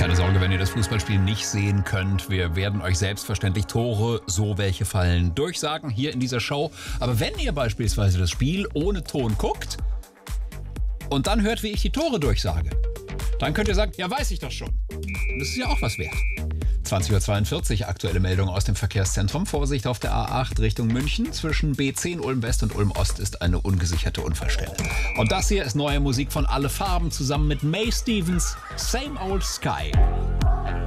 Keine Sorge, wenn ihr das Fußballspiel nicht sehen könnt. Wir werden euch selbstverständlich Tore, so welche fallen, durchsagen hier in dieser Show. Aber wenn ihr beispielsweise das Spiel ohne Ton guckt und dann hört, wie ich die Tore durchsage, dann könnt ihr sagen, ja, weiß ich doch schon. Das ist ja auch was wert. 20:42 Uhr, aktuelle Meldung aus dem Verkehrszentrum. Vorsicht auf der A8 Richtung München. Zwischen B10 Ulm West und Ulm Ost ist eine ungesicherte Unfallstelle. Und das hier ist neue Musik von Alle Farben zusammen mit May Stevens, Same Old Sky.